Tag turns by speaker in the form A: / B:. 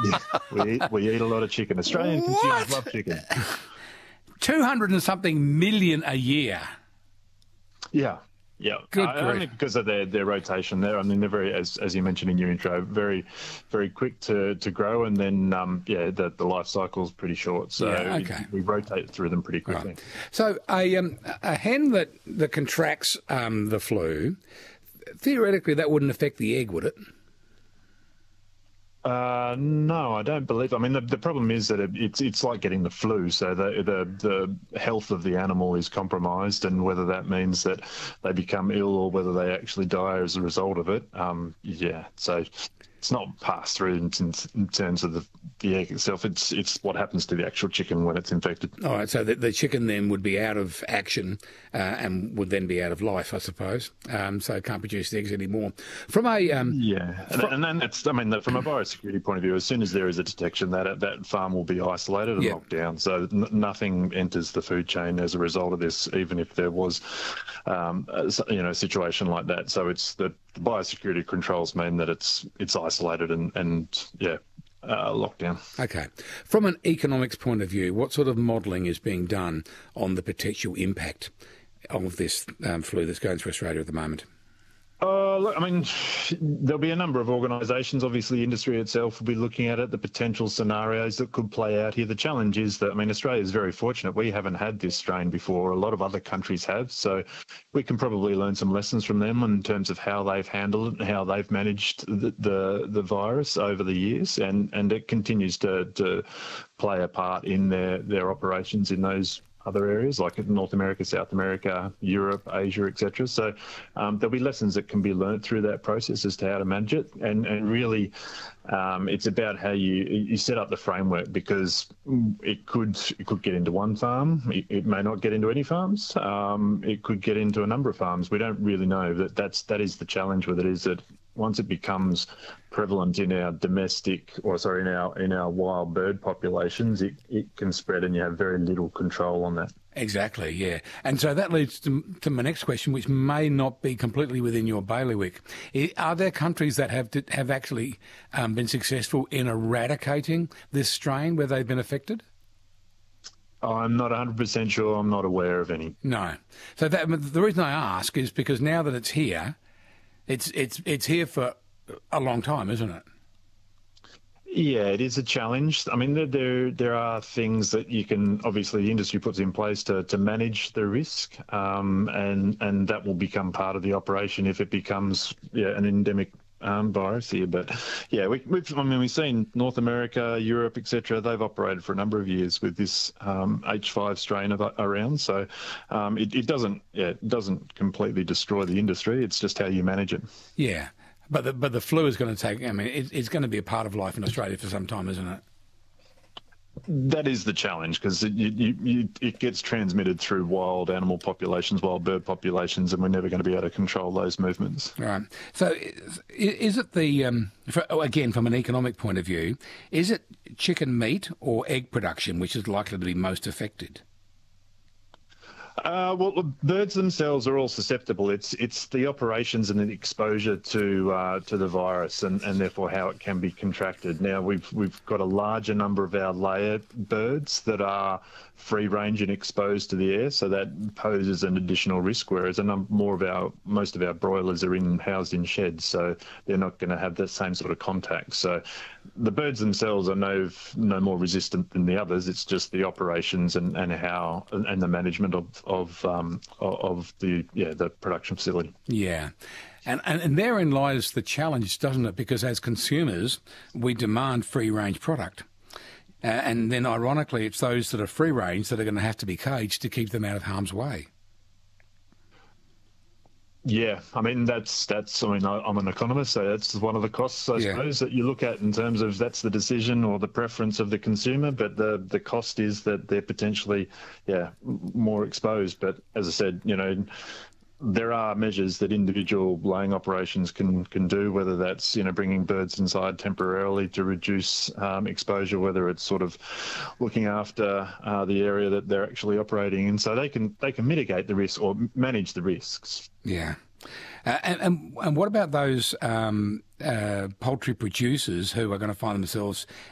A: we eat a lot of chicken. Australian consumers love chicken.
B: 200 and something million a year.
A: Yeah. Yeah,
B: Good
A: only because of their rotation there. I mean, they're very, as you mentioned in your intro, very, very quick to grow, and then the life cycle is pretty short. So we rotate through them pretty quickly.
B: Right. So a hen that contracts the flu, theoretically, that wouldn't affect the egg, would it?
A: No, I don't believe. I mean, the problem is that it's like getting the flu. So the health of the animal is compromised, and whether that means that they become ill or whether they actually die as a result of it. So it's not passed through in terms of the egg itself. It's what happens to the actual chicken when it's infected.
B: All right, so the chicken then would be out of action and would then be out of life, I suppose. So it can't produce the eggs anymore. From a and then it's, I mean, from a biosecurity point of view, as soon as there is a detection, that farm will be isolated and locked down. So nothing enters the food chain as a result of this, even if there was a situation like that. So it's the biosecurity controls mean that it's isolated and locked down. Okay. From an economics point of view, what sort of modelling is being done on the potential impact of this flu that's going through Australia at the moment?
A: Look, I mean, there'll be a number of organisations. Obviously, industry itself will be looking at it, the potential scenarios that could play out here. The challenge is that, I mean, Australia is very fortunate. We haven't had this strain before. A lot of other countries have. So we can probably learn some lessons from them in terms of how they've handled it and how they've managed the virus over the years. And it continues to play a part in their operations in those other areas like North America, South America, Europe, Asia, etc. So there'll be lessons that can be learned through that process as to how to manage it. And really, it's about how you set up the framework, because it could get into one farm. It may not get into any farms. It could get into a number of farms. We don't really know. That is the challenge with it, is that once it becomes prevalent in our in our wild bird populations, it can spread, and you have very little control on that.
B: Exactly, yeah. And so that leads to my next question, which may not be completely within your bailiwick. Are there countries that have actually been successful in eradicating this strain where they've been affected?
A: I'm not 100% sure. I'm not aware of any.
B: No. So the reason I ask is because now that it's here, it's here for a long time, isn't it?
A: Yeah, it is a challenge. I mean, there are things that you can, obviously the industry puts in place to manage the risk, and that will become part of the operation if it becomes an endemic virus here. But yeah, we've seen North America, Europe, etc. They've operated for a number of years with this H5 strain around. So it doesn't completely destroy the industry. It's just how you manage it.
B: Yeah, but the flu is going to take. I mean, it's going to be a part of life in Australia for some time, isn't it?
A: That is the challenge, because it gets transmitted through wild animal populations, wild bird populations, and we're never going to be able to control those movements.
B: Right. So is it again, from an economic point of view, is it chicken meat or egg production which is likely to be most affected?
A: Well, birds themselves are all susceptible. It's the operations and the exposure to the virus, and therefore how it can be contracted. Now we've got a larger number of our layer birds that are free range and exposed to the air, so that poses an additional risk. Whereas most of our broilers are housed in sheds, so they're not going to have that same sort of contact. So the birds themselves are no more resistant than the others. It's just the operations and the management of the production facility.
B: Yeah. And therein lies the challenge, doesn't it? Because as consumers, we demand free-range product. And then, ironically, it's those that are free-range that are going to have to be caged to keep them out of harm's way.
A: Yeah, I mean, I'm an economist, so that's one of the costs, I suppose, that you look at in terms of that's the decision or the preference of the consumer, but the cost is that they're potentially, more exposed. But as I said, there are measures that individual laying operations can do, whether that's bringing birds inside temporarily to reduce exposure, whether it's sort of looking after the area that they're actually operating in, so they can mitigate the risk or manage the risks.
B: Yeah. And what about those poultry producers who are going to find themselves